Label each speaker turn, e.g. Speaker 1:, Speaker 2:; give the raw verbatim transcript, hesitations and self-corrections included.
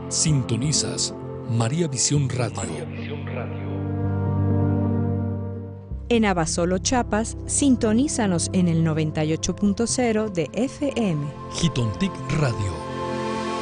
Speaker 1: Sintonizas María Visión Radio. María Visión Radio.
Speaker 2: En Abasolo, Chiapas, sintonízanos en el noventa y ocho punto cero de F M.
Speaker 1: Jitontic Radio.